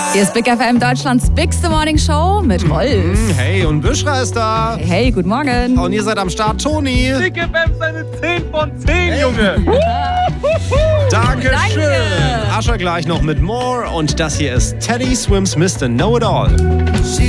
Hier ist Big FM, Deutschlands bigste Morning Show mit Rolf. Hey, und Büschra ist da. Hey, guten Morgen. Und ihr seid am Start, Toni. Big FM seine 10 von 10, Junge. Dankeschön. Danke. Ascher gleich noch mit More. Und das hier ist Teddy Swims Mr. Know-It-All.